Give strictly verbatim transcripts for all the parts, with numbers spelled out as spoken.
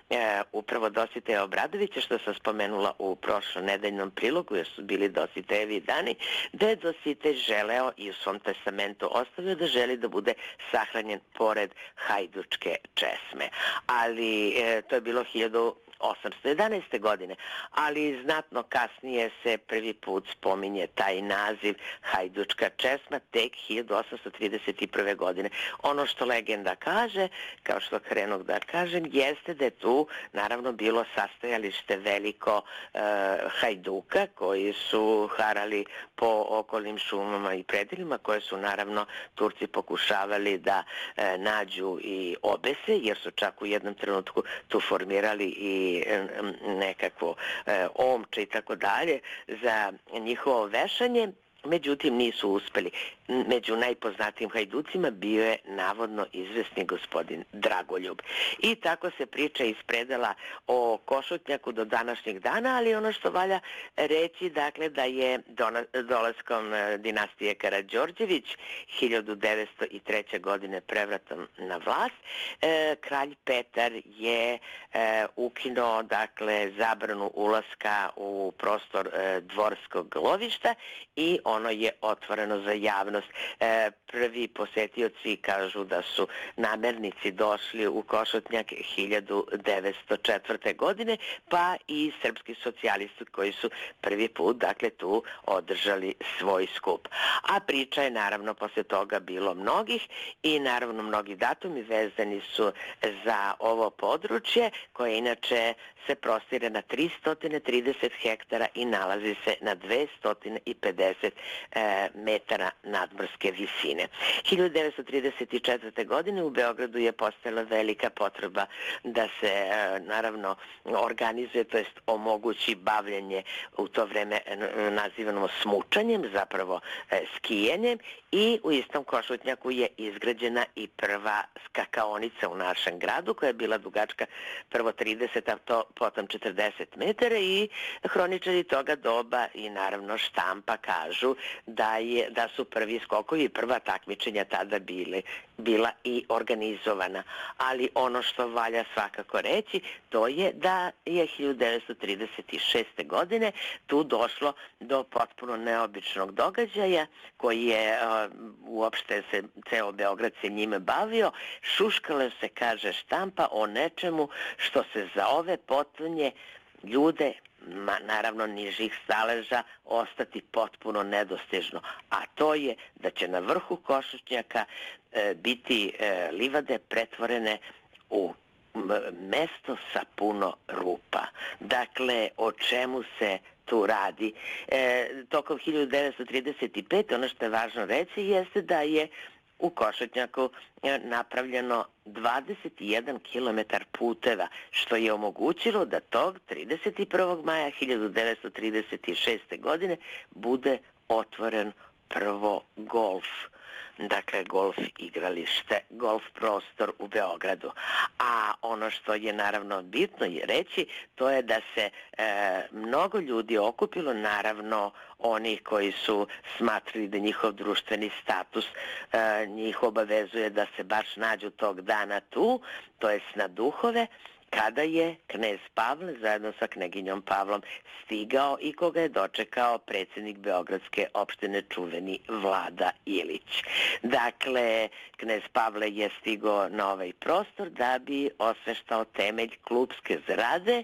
e, upravo Dositeja Obradovića, što sam spomenula u prošlonedeljnom prilogu, jer su bili Dositejevi dani, da je Dositej želeo i u svom testamentu ostavio da želi da bude sahranjen pored hajdučke česme. Ali e, to je bilo hiljadu osamsto jedanaeste. godine, ali znatno kasnije se prvi put spominje taj naziv hajdučka česma tek hiljadu osamsto trideset prve. godine. Ono što legenda kaže, kao što krenog da kažem, jeste da je tu naravno bilo sastajalište veliko e, hajduka koji su harali po okolnim šumama i predelima, koje su naravno Turci pokušavali da e, nađu i obese, jer su čak u jednom trenutku tu formirali i nekakvo e, omče i tako dalje za njihovo vešanje. Međutim, nisu uspeli. Među najpoznatijim hajducima bio je navodno izvesni gospodin Dragoljub. I tako se priča iz predela o Košutnjaku do današnjeg dana, ali ono što valja reći, dakle, da je dolaskom dinastije Karađorđević hiljadu devetsto treće. godine prevratom na vlast, e, kralj Petar je e, ukinuo, dakle, zabranu ulaska u prostor e, dvorskog lovišta i ono je otvoreno za javnost. E, prvi posetioci kažu da su namernici došli u Košutnjak hiljadu devetsto četvrte. godine, pa i srpski socijalisti koji su prvi put, dakle, tu održali svoj skup. A priča je naravno posle toga bilo mnogih i naravno mnogi datumi vezani su za ovo područje, koje inače se prostire na tristo trideset hektara i nalazi se na dvesta pedeset e, metara nadmorske visine. hiljadu devetsto trideset četvrte. godine u Beogradu je postojala velika potreba da se e, naravno organizuje, to jest omogući bavljenje u to vreme nazivano smučanjem, zapravo e, skijenjem, i u istom Košutnjaku je izgrađena i prva skakaonica u našem gradu, koja je bila dugačka prvo trideset, a to potom četrdeset metara, i hroničari toga doba i naravno štampa kažu da, je, da su prvi skokovi i prva takmičenja tada bile, bila i organizovana. Ali ono što valja svakako reći, to je da je hiljadu devetsto trideset šeste. godine tu došlo do potpuno neobičnog događaja koji je uh, uopšte se ceo Beograd se njime bavio. Šuškalo se, kaže štampa, o nečemu što se za ove potonje ljude, ma, naravno nižih staleža, ostati potpuno nedostižno. A to je da će na vrhu Košutnjaka e, biti e, livade pretvorene u mesto sa puno rupa. Dakle, o čemu se tu radi? E, tokom hiljadu devetsto trideset pete. ono što je važno reći jeste da je u Košutnjaku napravljeno dvadeset jedan kilometar puteva, što je omogućilo da tog trideset prvog maja hiljadu devetsto trideset šeste. godine bude otvoren prvo golf. Dakle, golf igralište, golf prostor u Beogradu. A ono što je naravno bitno je reći, to je da se e, mnogo ljudi okupilo, naravno oni koji su smatrali da njihov društveni status e, njih obavezuje da se baš nađu tog dana tu, to jest na duhove, kada je knez Pavle zajedno sa kneginjom Pavlom stigao i koga je dočekao predsjednik Beogradske opštine, čuveni Vlada Ilić. Dakle, knez Pavle je stigao na ovaj prostor da bi osveštao temelj klupske zgrade,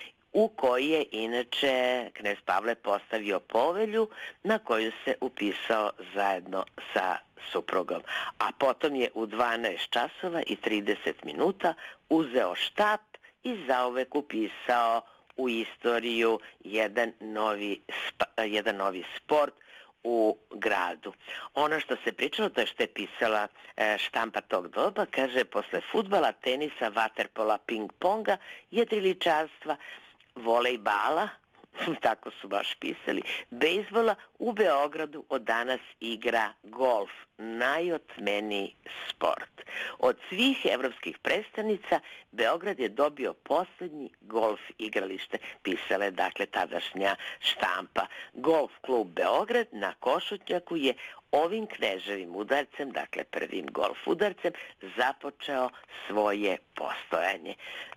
u koji je inače knez Pavle postavio povelju na koju se upisao zajedno sa suprugom. A potom je u dvanaest časova i trideset minuta uzeo štap i zauvek upisao u istoriju jedan novi, jedan novi sport u gradu. Ono što se pričalo, to je što je pisala štampa tog doba, kaže, posle fudbala, tenisa, vaterpola, ping-ponga, jedriličarstva, volejbala, tako su baš pisali, bejzbola, u Beogradu od danas igra golf, najotmeniji sport. Od svih evropskih predstavnica Beograd je dobio posljednji golf igralište, pisala je dakle tadašnja štampa. Golf klub Beograd na Košutnjaku je ovim kneževim udarcem, dakle prvim golf udarcem, započeo svoje postojanje.